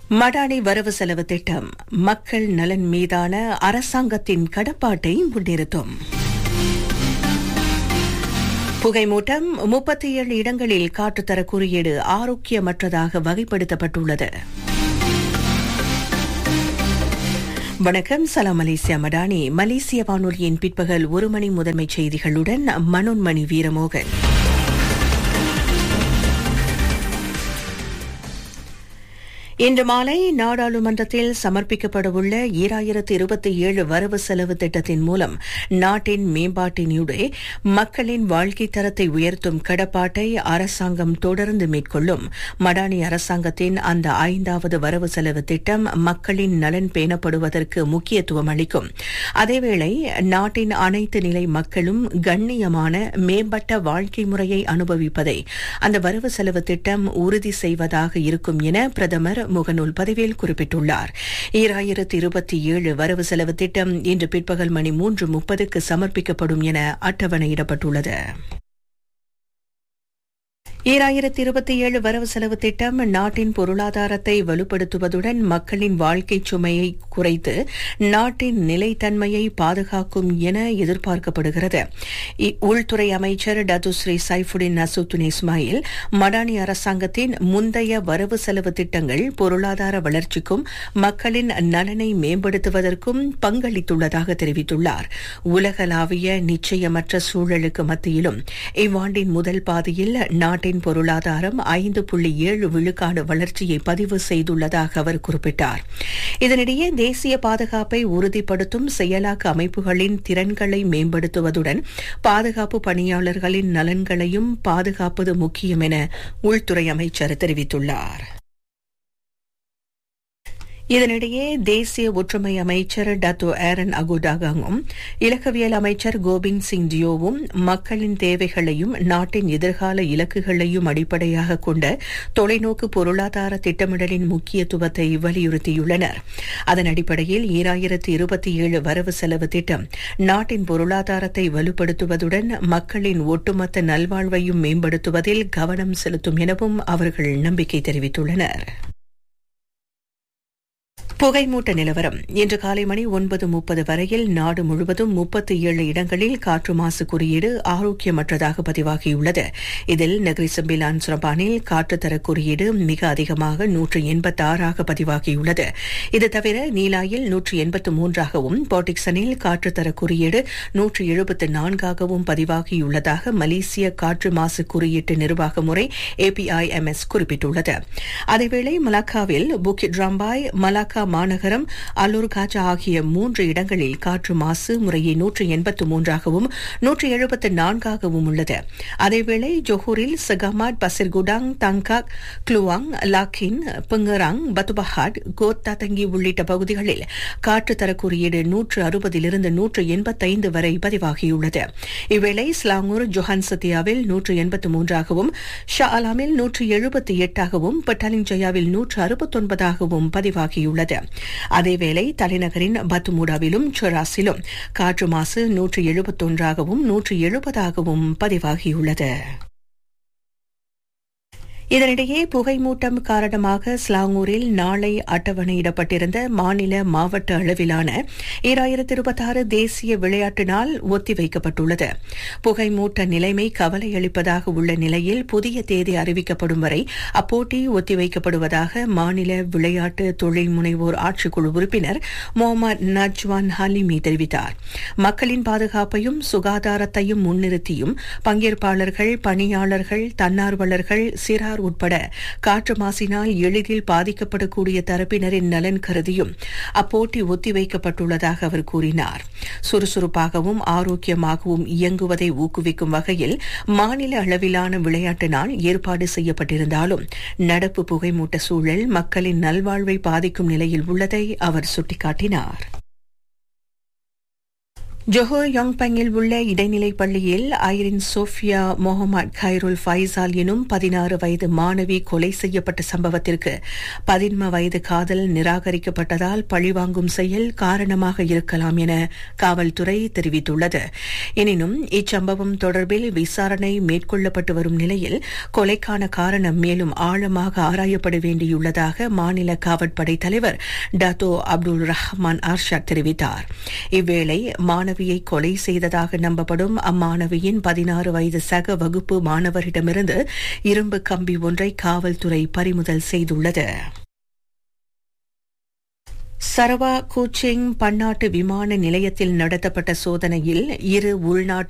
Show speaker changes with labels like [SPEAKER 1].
[SPEAKER 1] மடானி வரவு செலவு திட்டம் மக்கள் நலன் மீதான அரசாங்கத்தின் கடப்பாட்டை முன்னிறுத்தும். புகைமூட்டம் 37 இடங்களில் காற்றுத்தர குறியீடு ஆரோக்கியமற்றதாக வகைப்படுத்தப்பட்டுள்ளது. வணக்கம், சலாம் மலேசியா மடானி. மலேசிய வானொலியின் பிற்பகல் 1 மணி முதன்மை செய்திகளுடன் மனோன்மணி வீரமோகன். இன்று மாலை நாடாளுமன்றத்தில் சமர்ப்பிக்கப்படவுள்ள 2027 வரவு செலவு திட்டத்தின் மூலம் நாட்டின் மேம்பாட்டினூடே மக்களின் வாழ்க்கை தரத்தை உயர்த்தும் கடப்பாட்டை அரசாங்கம் தொடர்ந்து மேற்கொள்ளும். மடானி அரசாங்கத்தின் அந்த 5வது வரவு செலவு திட்டம் மக்களின் நலன் பேணப்படுவதற்கு முக்கியத்துவம் அளிக்கும். அதேவேளை நாட்டின் அனைத்து நிலை மக்களும் கண்ணியமான மேம்பட்ட வாழ்க்கை முறையை அனுபவிப்பதை அந்த வரவு செலவு திட்டம் உறுதி செய்வதாக இருக்கும் என பிரதமர் முகநூல் பதிவில் குறிப்பிட்டுள்ளார். 2027 வரவு செலவு திட்டம் இன்று பிற்பகல் மணி 3:30க்கு சமர்ப்பிக்கப்படும் என அட்டவணையிடப்பட்டுள்ளது. 2027 வரவு செலவு திட்டம் நாட்டின் பொருளாதாரத்தை வலுப்படுத்துவதுடன் மக்களின் வாழ்க்கை சுமையை குறைத்து நாட்டின் நிலைத்தன்மையை பாதுகாக்கும் என எதிர்பார்க்கப்படுகிறது. உள்துறை அமைச்சர் டத்துஸ்ரீ சைஃபுடின் நசூத்துன் இஸ்மாயில் மடானி அரசாங்கத்தின் முந்தைய வரவு செலவு திட்டங்கள் பொருளாதார வளர்ச்சிக்கும் மக்களின் நலனை மேம்படுத்துவதற்கும் பங்களித்துள்ளதாக தெரிவித்துள்ளார். உலகளாவிய நிச்சயமற்ற சூழலுக்கு மத்தியிலும் இவ்வாண்டின் முதல் பாதியில் நாட்டின் பொருளாதாரம் 5.7 விழுக்காடு வளர்ச்சியை பதிவு செய்துள்ளதாக அவர் குறிப்பிட்டார். இதனிடையே தேசிய பாதுகாப்பை உறுதிப்படுத்தும் செயலாக்க அமைப்புகளின் திறன்களை மேம்படுத்துவதுடன் பாதுகாப்பு பணியாளர்களின் நலன்களையும் பாதுகாப்பது முக்கியம் என உள்துறை அமைச்சர் தெரிவித்துள்ளார். இதனிடையே தேசிய ஒற்றுமை அமைச்சர் டத்தோ ஏரன் அகுடாகாங்கும் இலக்கவியல் அமைச்சர் கோபிந்த் சிங் ஜியோவும் மக்களின் தேவைகளையும் நாட்டின் எதிர்கால இலக்குகளையும் அடிப்படையாக கொண்ட தொலைநோக்கு பொருளாதார திட்டமிடலின் முக்கியத்துவத்தை வலியுறுத்தியுள்ளனர். அதன் அடிப்படையில் 2027 வரவு செலவு திட்டம் நாட்டின் பொருளாதாரத்தை வலுப்படுத்துவதுடன் மக்களின் ஒட்டுமொத்த நல்வாழ்வையும் மேம்படுத்துவதில் கவனம் செலுத்தும் எனவும் அவர்கள் நம்பிக்கை தெரிவித்துள்ளனர். புகைமூட்ட நிலவரம். இன்று காலை மணி 9:30 வரையில் நாடு முழுவதும் 37 இடங்களில் காற்று மாசு குறியீடு ஆரோக்கியமற்றதாக பதிவாகியுள்ளது. இதில் நெகிரி செம்பிலான் சுரபானில் காற்றுத்தர குறியீடு மிக அதிகமாக 186ஆக பதிவாகியுள்ளது. இது தவிர நீலாயில் 183ஆகவும் போர்டிக்சனில் காற்றுத்தர குறியீடு 174ஆகவும் பதிவாகியுள்ளதாக மலேசிய காற்று மாசு குறியீட்டு நிர்வாக முறை APIMS குறிப்பிட்டுள்ளது. அதேவேளை மலாக்காவில் புக்கிட் ராம்பாய், மலாக்கா மாநகரம், அலூர் காஜா ஆகிய 3 இடங்களில் காற்று மாசு முறையே 183ஆகவும் 174ஆகவும் உள்ளது. அதேவேளை ஜோஹூரில் சகாமாட், பசிர்குடாங், தங்காக், க்ளுவாங், லாக்கின், பெங்கராங், பத்துபஹாட், கோத் தங்கி உள்ளிட்ட பகுதிகளில் காற்றுத்தர குறியீடு 160 185 வரை பதிவாகியுள்ளது. இவ்வேளை ஸ்லாங்கூர், ஜொஹான்சத்தியாவில் 183ஆகவும் ஷா அலாமில் 178ஆகவும் பட்டாலிங்ஜயாவில் 169ஆகவும் பதிவாகியுள்ளது. அதேவேளை தலைநகரின் பத்துமூடாவிலும் சொராசிலும் காற்று மாசு 171ஆகவும் 170ஆகவும் பதிவாகியுள்ளது. இதனிடையே புகைமூட்டம் காரணமாக ஸ்லாங்கூரில் நாளை அட்டவணையிடப்பட்டிருந்த மாநில மாவட்ட அளவிலான 2026 தேசிய விளையாட்டு நாள் ஒத்திவைக்கப்பட்டுள்ளது. புகைமூட்ட நிலைமை கவலையளிப்பதாக உள்ள நிலையில் புதிய தேதி அறிவிக்கப்படும் வரை அப்போட்டி ஒத்திவைக்கப்படுவதாக மாநில விளையாட்டு தொழில் முனைவோர் ஆட்சிக்குழு உறுப்பினர் முகமது நஜ்வான் ஹலிமி தெரிவித்தார். மக்களின் பாதுகாப்பையும் சுகாதாரத்தையும் முன்னிறுத்தியும் பங்கேற்பாளர்கள், பணியாளர்கள், தன்னார்வலர்கள், சிறார் உட்பட காற்று மாசினால் எளிதில் பாதிக்கப்படக்கூடிய தரப்பினரின் நலன் கருதியும் அப்போட்டி ஒத்திவைக்கப்பட்டுள்ளதாக அவர் கூறினார். சுறுசுறுப்பாகவும் ஆரோக்கியமாகவும் இயங்குவதை ஊக்குவிக்கும் வகையில் மாநில அளவிலான விளையாட்டு நாள் ஏற்பாடு செய்யப்பட்டிருந்தாலும் நடப்பு புகைமூட்ட சூழல் மக்களின் நல்வாழ்வை பாதிக்கும் நிலையில் உள்ளதை அவர் சுட்டிக்காட்டினார். ஜொஹோர் யோங்பங்கில் உள்ள இடைநிலை பள்ளியில் ஐரின் சோஃபியா முகமது கைருல் ஃபைசால் எனும் 16 வயது மாணவி கொலை செய்யப்பட்ட சம்பவத்திற்கு 11 வயது காதல் நிராகரிக்கப்பட்டதால் பழிவாங்கும் செயல் காரணமாக இருக்கலாம் என காவல்துறை தெரிவித்துள்ளது. எனினும் இச்சம்பவம் தொடர்பில் விசாரணை மேற்கொள்ளப்பட்டு வரும் நிலையில் கொலைக்கான காரணம் மேலும் ஆழமாக ஆராயப்பட வேண்டியுள்ளதாக மாநில காவற்படை தலைவர் டாத்தோ அப்துல் ரஹ்மான் அர்ஷாத் தெரிவித்தார். இவ்வேளை மாணவியை கொலை செய்ததாக நம்பப்படும் அம்மாணவியின் 16 வயது சக வகுப்பு மாணவரிடமிருந்து இரும்பு கம்பி ஒன்றை காவல்துறை பறிமுதல் செய்துள்ளது. சரவா கூச்சிங் பன்னாட்டு விமான நிலையத்தில் நடத்தப்பட்ட சோதனையில் 2 உள்நாட்டு